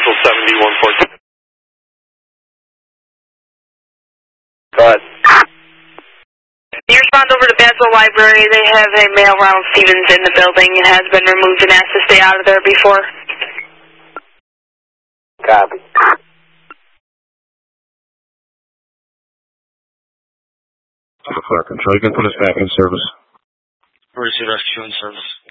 Central 7142. Go ahead. You respond over to Basel Library. They have a male Ronald Stevens in the building and has been removed and asked to stay out of there before. Copy. Fire control, you can put us back in service. Emergency rescue in service.